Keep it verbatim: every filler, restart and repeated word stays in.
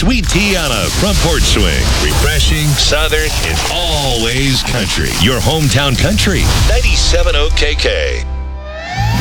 sweet tea on a front porch swing. Refreshing, southern, and always country. Your hometown country. ninety-seven point oh K K.